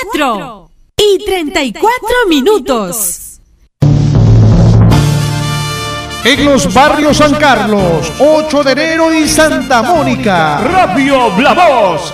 4:34. En los barrios San Carlos, 8 de enero y Santa Mónica, Radio La Voz